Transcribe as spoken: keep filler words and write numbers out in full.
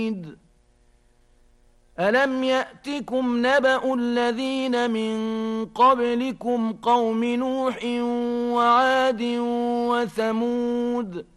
بعيد. ألم يأتكم نبأ الذين من قبلكم قوم نوح وعاد وثمود